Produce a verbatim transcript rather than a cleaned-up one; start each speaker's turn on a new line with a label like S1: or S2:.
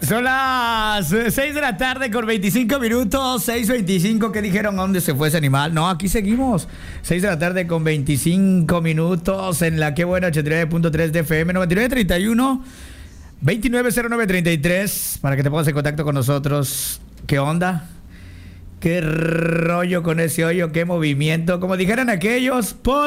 S1: Son las seis de la tarde con veinticinco minutos, seis veinticinco. ¿Qué dijeron? ¿A dónde se fue ese animal? No, aquí seguimos. seis de la tarde con veinticinco minutos en la que buena ochenta y nueve punto tres de F M, noventa y nueve treinta y uno, veintinueve cero nueve treinta y tres, para que te pongas en contacto con nosotros. ¿Qué onda? ¿Qué rollo con ese hoyo? ¿Qué movimiento? Como dijeran aquellos, por